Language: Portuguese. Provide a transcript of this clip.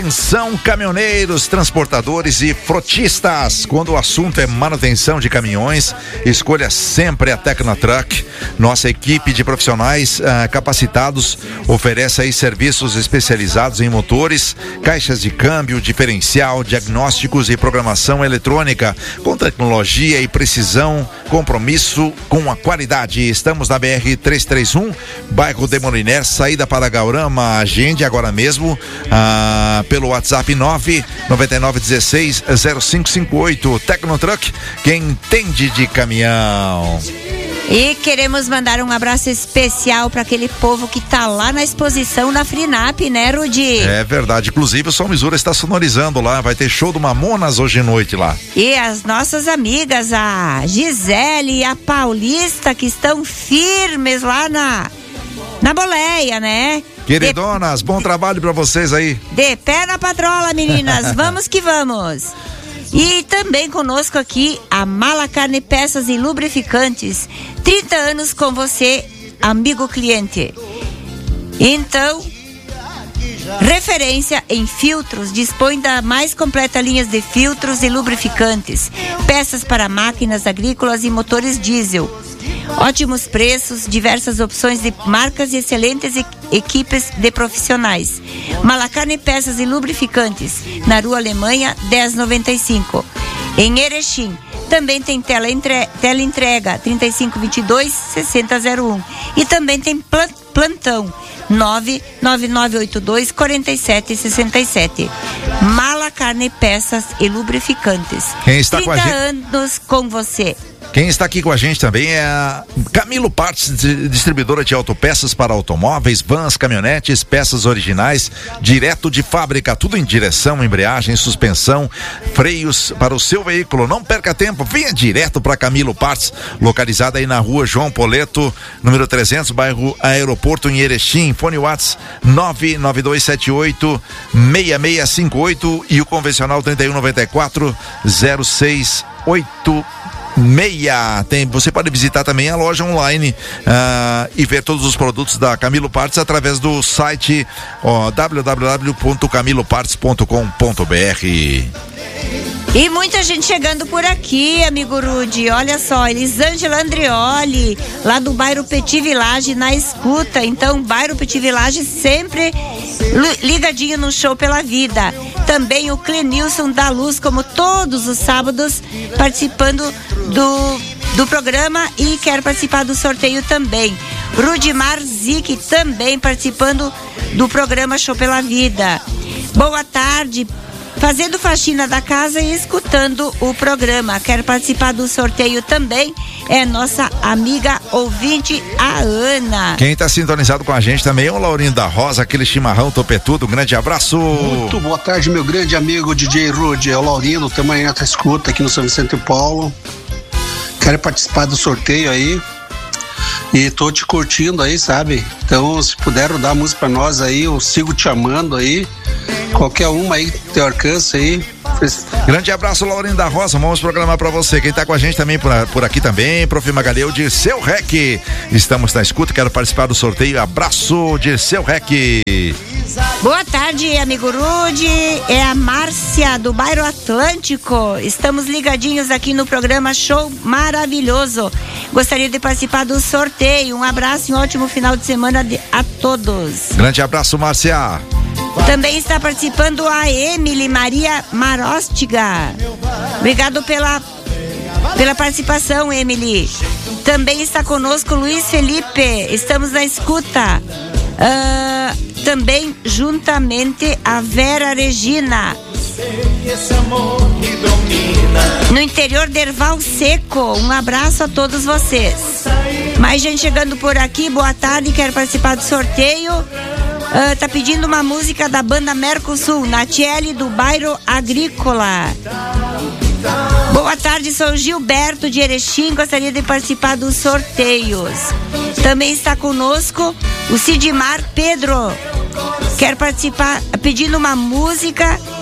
Atenção, caminhoneiros, transportadores e frotistas. Quando o assunto é manutenção de caminhões, escolha sempre a Tecnotruck. Nossa equipe de profissionais capacitados oferece aí serviços especializados em motores, caixas de câmbio, diferencial, diagnósticos e programação eletrônica, com tecnologia e precisão, compromisso com a qualidade. Estamos na BR-331, bairro de Moliner, saída para Gaurama. Agende agora mesmo pelo WhatsApp 999160558. Tecnotruck, quem entende de caminhão. E queremos mandar um abraço especial para aquele povo que tá lá na exposição da Frinap, né, Rudi? É verdade, inclusive o Som Misura está sonorizando lá, vai ter show do Mamonas hoje à noite lá. E as nossas amigas, a Gisele e a Paulista, que estão firmes lá na boleia, né? Queridonas, bom trabalho pra vocês aí. De pé na patrola, meninas. Vamos que vamos. E também conosco aqui a Mala Carne Peças e Lubrificantes. 30 anos com você, amigo cliente. Então, referência em filtros, dispõe da mais completa linha de filtros e lubrificantes, peças para máquinas agrícolas e motores diesel. Ótimos preços, diversas opções de marcas e excelentes equipes de profissionais. Malacarne Peças e Lubrificantes, na Rua Alemanha 1095, em Erechim. Também tem tela entrega 3522-6001 e também tem plantão 99982-4767. Malacarne Peças e Lubrificantes. Quem está 30 com a gente? anos com você. Quem está aqui com a gente também é a Camilo Parts, distribuidora de autopeças para automóveis, vans, caminhonetes, peças originais, direto de fábrica, tudo em direção, embreagem, suspensão, freios para o seu veículo. Não perca tempo, venha direto para Camilo Parts, localizada aí na Rua João Poleto, número 300, bairro Aeroporto, em Erechim. Fone WhatsApp 99278-6658 e o convencional 3194-0686. Você pode visitar também a loja online e ver todos os produtos da Camilo Parts através do site www.camiloparts.com.br. E muita gente chegando por aqui, amigo Rudi. Olha só, Elisângela Andrioli, lá do bairro Petit Village, na escuta. Então, bairro Petit Village sempre ligadinho no Show pela Vida. Também o Clenilson da Luz, como todos os sábados, participando do programa e quer participar do sorteio também. Rudimar Zic também participando do programa Show pela Vida. Boa tarde. Fazendo faxina da casa e escutando o programa. Quer participar do sorteio também? É nossa amiga ouvinte, a Ana. Quem está sintonizado com a gente também é o Laurinho da Rosa, aquele chimarrão topetudo. Um grande abraço. Muito boa tarde, meu grande amigo DJ Rudy. É o Laurino, também na escuta aqui no São Vicente Paulo. Quero participar do sorteio aí. E tô te curtindo aí, sabe? Então, se puder dar música pra nós aí, eu sigo te amando aí. Qualquer uma aí que tem alcance aí. Grande abraço, Laurinho da Rosa. Vamos programar pra você. Quem tá com a gente também por aqui também, Prof. Magalhães, Dirceu Rec. Estamos na escuta, quero participar do sorteio. Abraço, Dirceu Rec. Boa tarde, amigo Rudy. É a Márcia do bairro Atlântico. Estamos ligadinhos aqui no programa Show Maravilhoso. Gostaria de participar do sorteio. Um abraço e um ótimo final de semana a todos. Grande abraço, Márcia. Também está participando a Emily Maria Maróstiga. Obrigado pela participação, Emily. Também está conosco Luiz Felipe. Estamos na escuta. Também juntamente a Vera Regina. No interior de Erval Seco. Um abraço a todos vocês. Mais gente chegando por aqui. Boa tarde, quero participar do sorteio. Tá pedindo uma música da banda Mercosul, Natiele do bairro Agrícola. Boa tarde, sou Gilberto de Erechim, gostaria de participar dos sorteios. Também está conosco o Sidmar Pedro, quer participar pedindo uma música